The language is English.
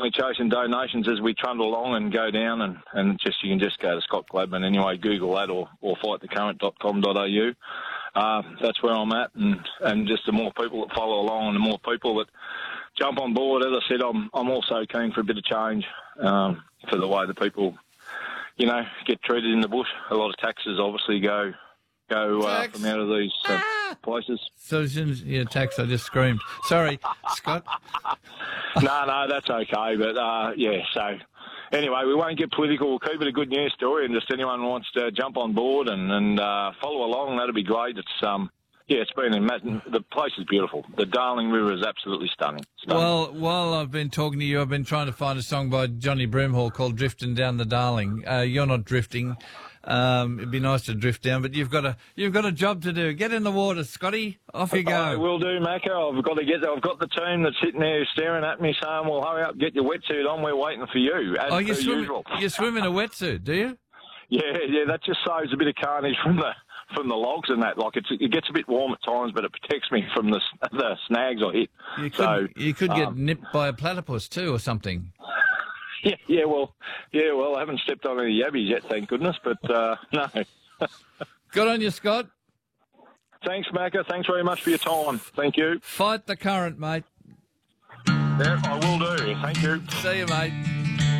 currently chasing donations as we trundle along and go down, and you can just go to Scott Gladman anyway, Google that or fightthecurrent.com.au. That's where I'm at, and just the more people that follow along and the more people that jump on board. As I said, I'm also keen for a bit of change for the way the people, get treated in the bush. A lot of taxes obviously go from out of these places. So as soon as you tax, I just screamed. Sorry, Scott. No, that's okay. But, so anyway, we won't get political. We'll keep it a good news story, and just anyone who wants to jump on board and follow along, that'd be great. It's it's been the place is beautiful. The Darling River is absolutely stunning. Well, while I've been talking to you, I've been trying to find a song by Johnny Broomhall called "Drifting Down the Darling." You're not drifting. It'd be nice to drift down, but you've got a job to do. Get in the water, Scotty. Off you go. I will do, Macca. I've got to get there. I've got the team that's sitting there staring at me saying, well, hurry up, get your wetsuit on. We're waiting for you, as per usual. You swim in a wetsuit, do you? Yeah, that just saves a bit of carnage from the logs and that. Like it gets a bit warm at times, but it protects me from the snags I hit. You could get nipped by a platypus too or something. Well, I haven't stepped on any yabbies yet, thank goodness, but no. Good on you, Scott. Thanks, Macca. Thanks very much for your time. Thank you. Fight the current, mate. Yeah, I will do. Thank you. See you, mate.